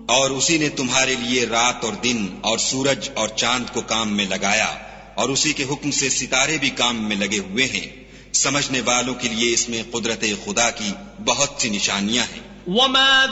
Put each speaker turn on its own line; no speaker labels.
और उसी ने तुम्हारे लिए रात और दिन और सूरज और चांद को काम में लगाया और उसी के हुक्म से सितारे भी काम में लगे हुए हैं। समझने वालों के लिए इसमें कुदरत खुदा की बहुत सी निशानियां हैं।